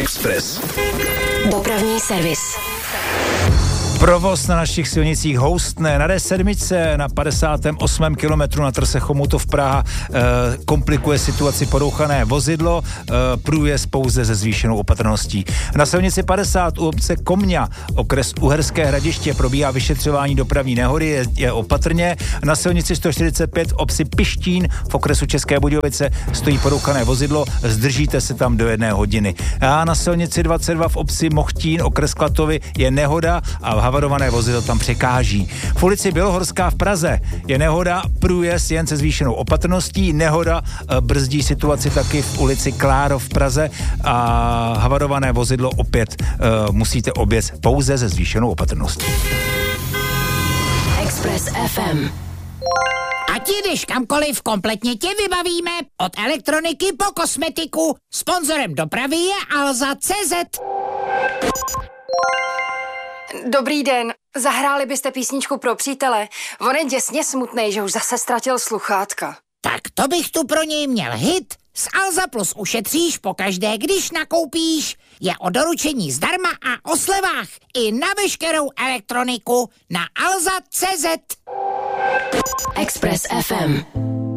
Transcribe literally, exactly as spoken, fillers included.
Express. Dopravní servis. Provoz na našich silnicích houstne. Na D sedm na padesátém osmém kilometru na trase Chomutov Praha e, komplikuje situaci porouchané vozidlo, e, průjezd pouze se zvýšenou opatrností. Na silnici padesát u obce Komňa, okres Uherské Hradiště, probíhá vyšetřování dopravní nehody, je, je opatrně. Na silnici sto čtyřicet pět v obci Pištín v okresu České Budějovice stojí porouchané vozidlo, zdržíte se tam do jedné hodiny. A na silnici dvacet dva v obci Mochtín, okres Klatovy, je nehoda a havarované vozidlo tam překáží. V ulici Bělohorská v Praze je nehoda, průjezd jen se zvýšenou opatrností, nehoda brzdí situaci taky v ulici Klárov v Praze a havarované vozidlo opět uh, musíte objet pouze se zvýšenou opatrností. Express F M. Ať jdeš kamkoliv, kompletně tě vybavíme. Od elektroniky po kosmetiku. Sponzorem dopravy je Alza tečka cé zet. Dobrý den, zahráli byste písničku pro přítele? On je děsně smutnej, že už zase ztratil sluchátka. Tak to bych tu pro něj měl hit. S Alza Plus ušetříš pokaždé, když nakoupíš. Je o doručení zdarma a o slevách i na veškerou elektroniku na alza tečka cé zet. Express F M.